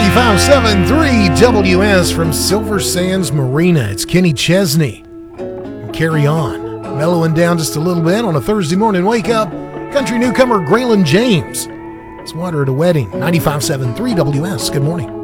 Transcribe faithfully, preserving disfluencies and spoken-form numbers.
ninety-five point seven three W S from Silver Sands Marina. It's Kenny Chesney. Carry on. Mellowing down just a little bit on a Thursday morning wake up. Country newcomer Graylin James. It's Water at a Wedding. ninety-five point seven three W S. Good morning.